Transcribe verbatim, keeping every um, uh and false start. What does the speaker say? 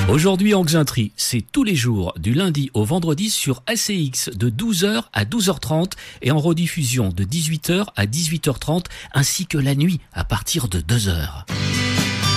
Aujourd'hui en Xintri, c'est tous les jours du lundi au vendredi sur A C X de douze heures à douze heures trente et en rediffusion de dix-huit heures à dix-huit heures trente ainsi que la nuit à partir de deux heures.